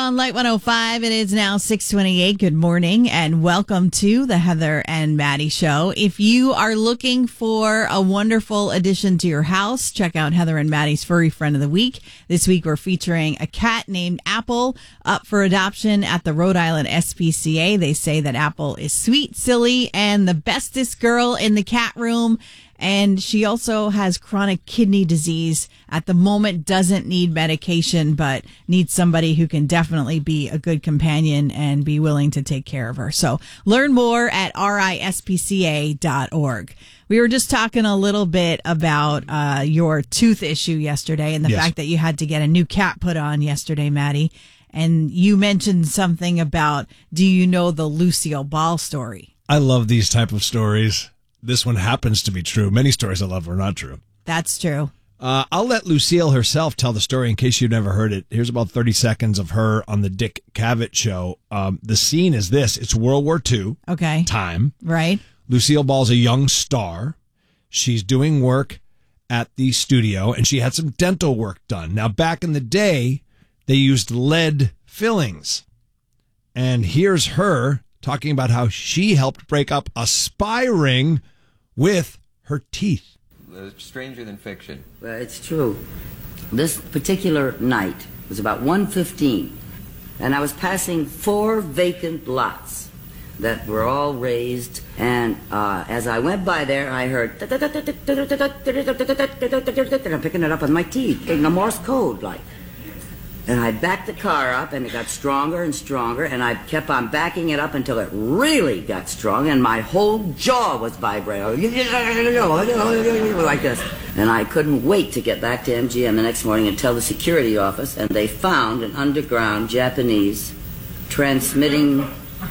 On Light 105, it is now 6:28. Good morning and welcome to the Heather and Maddie Show. If you are looking for a wonderful addition to your house, check out Heather and Maddie's Furry Friend of the Week. This week we're featuring a cat named Apple up for adoption at the Rhode Island SPCA. They say that Apple is sweet, silly, and the bestest girl in the cat room. And she also has chronic kidney disease. At the moment, doesn't need medication, but needs somebody who can definitely be a good companion and be willing to take care of her. So learn more at rispca.org. We were just talking a little bit about your tooth issue yesterday and the fact that you had to get a new cap put on yesterday, Maddie. And you mentioned something about, do you know the Lucille Ball story? I love these type of stories. This one happens to be true. Many stories I love are not true. That's true. I'll let Lucille herself tell the story in case you've never heard it. Here's about 30 seconds of her on the Dick Cavett show. The scene is this. It's World War II time. Right. Lucille Ball's a young star. She's doing work at the studio, and she had some dental work done. Now, back in the day, they used lead fillings. And here's her talking about how she helped break up a spy ring with her teeth. Stranger than fiction. Well, it's true. This particular night was about 1:15, and I was passing 4 vacant lots that were all raised, and as I went by there, I heard, and I'm picking it up with my teeth, getting a Morse code, like. And I backed the car up, and it got stronger and stronger, and I kept on backing it up until it really got strong, and my whole jaw was vibrating like this. And I couldn't wait to get back to MGM the next morning and tell the security office, and they found an underground Japanese transmitting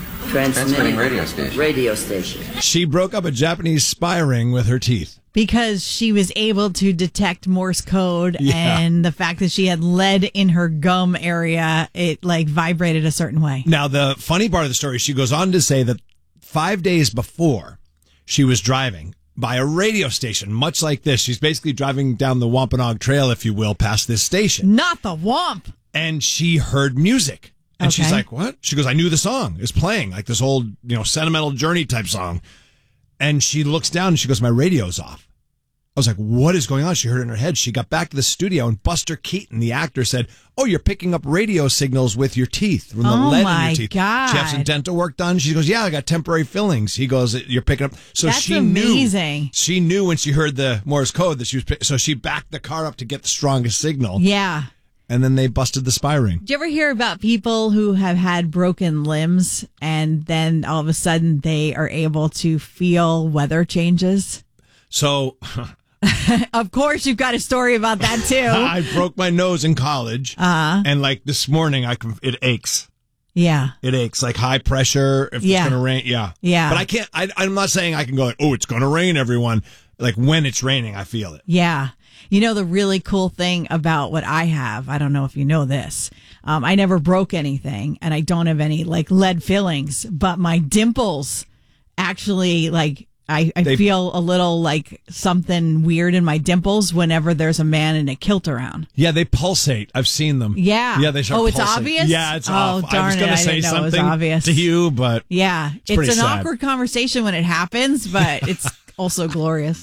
radio station. She broke up a Japanese spy ring with her teeth. Because she was able to detect Morse code and the fact that she had lead in her gum area, it like vibrated a certain way. Now, the funny part of the story, she goes on to say that 5 days before she was driving by a radio station, much like this. She's basically driving down the Wampanoag Trail, if you will, past this station. Not the Wamp. And she heard music. And she's like, what? She goes, I knew the song. It's playing, like this old, sentimental Journey type song. And she looks down and she goes, my radio's off. I was like, what is going on? She heard it in her head. She got back to the studio and Buster Keaton, the actor, said, oh, you're picking up radio signals with your teeth, from the lead in your teeth. God. She has some dental work done. She goes, yeah, I got temporary fillings. He goes, you're picking up. So That's she amazing. knew. She knew when she heard the Morse code that she was. So she backed the car up to get the strongest signal. Yeah. And then they busted the spy ring. Do you ever hear about people who have had broken limbs and then all of a sudden they are able to feel weather changes? So, of course, you've got a story about that too. I broke my nose in college, and like this morning, it aches. Yeah, it aches, like high pressure. If it's going to rain, yeah. But I can't. I'm not saying I can go. Oh, it's going to rain, everyone. Like when it's raining, I feel it. Yeah. You know, the really cool thing about what I have, I don't know if you know this, I never broke anything and I don't have any like lead fillings, but my dimples actually like, I feel a little like something weird in my dimples whenever there's a man in a kilt around. Yeah, they pulsate. I've seen them. Yeah. Yeah, they start it's pulsate. obvious? Yeah, it's off. Darn I was going to say something to you, but yeah, it's an sad. awkward conversation when it happens, but it's also glorious.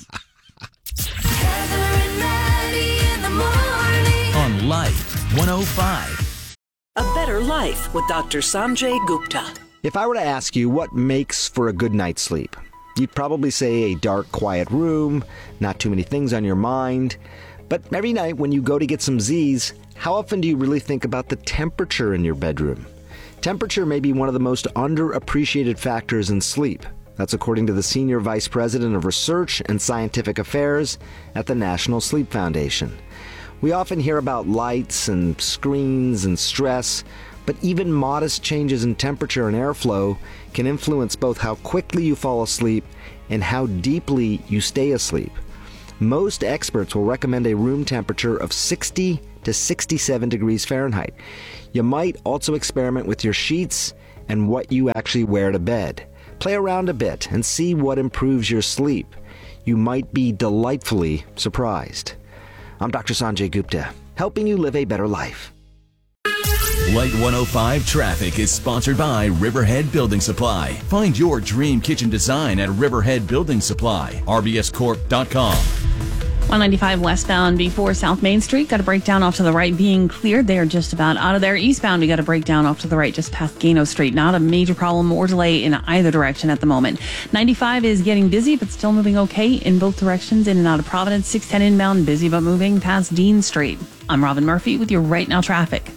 On Life 105. A Better Life with Dr. Sanjay Gupta. If I were to ask you what makes for a good night's sleep, you'd probably say a dark, quiet room, not too many things on your mind. But every night when you go to get some Z's, how often do you really think about the temperature in your bedroom? Temperature may be one of the most underappreciated factors in sleep. That's according to the Senior Vice President of Research and Scientific Affairs at the National Sleep Foundation. We often hear about lights and screens and stress, but even modest changes in temperature and airflow can influence both how quickly you fall asleep and how deeply you stay asleep. Most experts will recommend a room temperature of 60 to 67 degrees Fahrenheit. You might also experiment with your sheets and what you actually wear to bed. Play around a bit and see what improves your sleep. You might be delightfully surprised. I'm Dr. Sanjay Gupta, helping you live a better life. Light 105 Traffic is sponsored by Riverhead Building Supply. Find your dream kitchen design at Riverhead Building Supply. rbscorp.com. 195 westbound before South Main Street. Got a breakdown off to the right being cleared. They are just about out of there. Eastbound, we got a breakdown off to the right just past Gano Street. Not a major problem or delay in either direction at the moment. 95 is getting busy, but still moving okay in both directions. In and out of Providence. 610 inbound, busy but moving past Dean Street. I'm Robin Murphy with your Right Now traffic.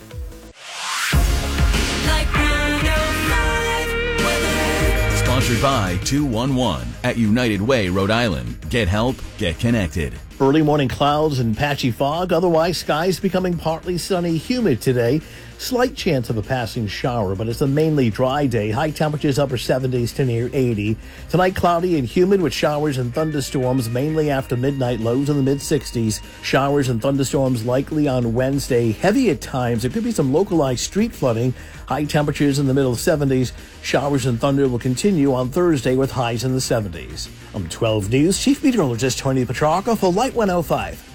Sponsored by 211 at United Way, Rhode Island. Get help, get connected. Early morning clouds and patchy fog. Otherwise, skies becoming partly sunny, humid today. Slight chance of a passing shower, but it's a mainly dry day. High temperatures upper 70s to near 80. Tonight, cloudy and humid with showers and thunderstorms, mainly after midnight. Lows in the mid-60s. Showers and thunderstorms likely on Wednesday. Heavy at times. There could be some localized street flooding. High temperatures in the middle 70s. Showers and thunder will continue on Thursday with highs in the 70s. I'm 12 News Chief Meteorologist Tony Petrarca for Light 105.